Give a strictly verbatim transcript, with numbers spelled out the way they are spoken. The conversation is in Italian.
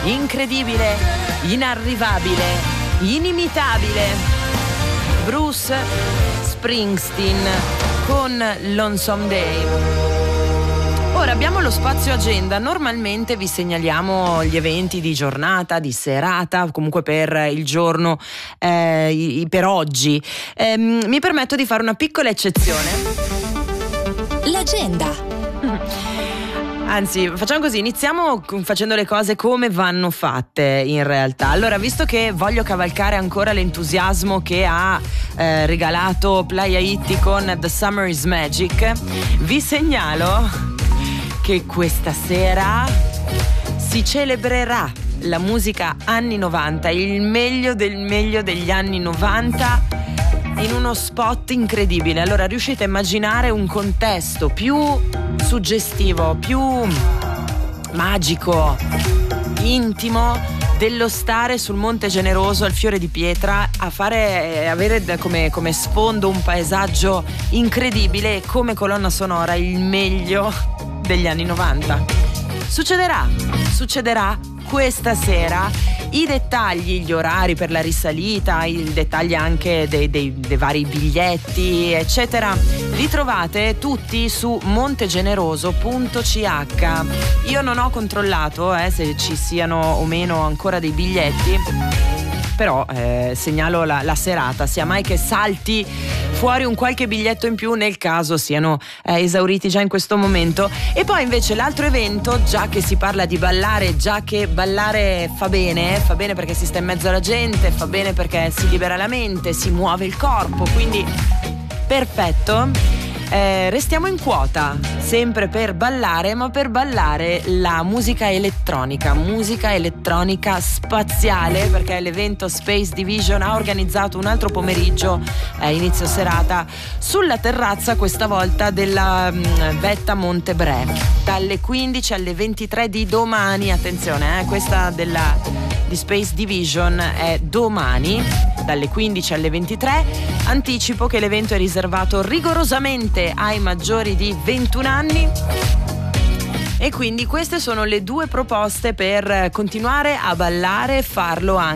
incredibile, inarrivabile, inimitabile, Bruce Springsteen con Lonesome Day. Ora abbiamo lo spazio agenda. Normalmente vi segnaliamo gli eventi di giornata, di serata, comunque per il giorno, eh, per oggi. Eh, mi permetto di fare una piccola eccezione. L'agenda. Anzi, facciamo così, iniziamo facendo le cose come vanno fatte in realtà. Allora, visto che voglio cavalcare ancora l'entusiasmo che ha eh, regalato Playa Itti con The Summer is Magic, vi segnalo che questa sera si celebrerà la musica anni novanta, il meglio del meglio degli anni novanta, in uno spot incredibile. Allora riuscite a immaginare un contesto più suggestivo, più magico, intimo dello stare sul Monte Generoso al Fiore di Pietra a fare avere come, come sfondo un paesaggio incredibile e come colonna sonora il meglio degli anni novanta. Succederà, succederà questa sera. I dettagli, gli orari per la risalita, i dettagli anche dei, dei, dei vari biglietti, eccetera, li trovate tutti su montegeneroso punto c h. Io non ho controllato eh, se ci siano o meno ancora dei biglietti, però eh, segnalo la, la serata, sia mai che salti fuori un qualche biglietto in più nel caso siano eh, esauriti già in questo momento. E poi invece l'altro evento, già che si parla di ballare, già che ballare fa bene, fa bene perché si sta in mezzo alla gente, fa bene perché si libera la mente, si muove il corpo, quindi perfetto. Eh, restiamo in quota, sempre per ballare, ma per ballare la musica elettronica, musica elettronica spaziale, perché l'evento Space Division ha organizzato un altro pomeriggio, eh, inizio serata, sulla terrazza questa volta della mh, Vetta Montebre, dalle quindici alle ventitré di domani. Attenzione, eh, questa della di Space Division è domani dalle quindici alle ventitré. Anticipo che l'evento è riservato rigorosamente ai maggiori di ventuno anni e quindi queste sono le due proposte per continuare a ballare e farlo anche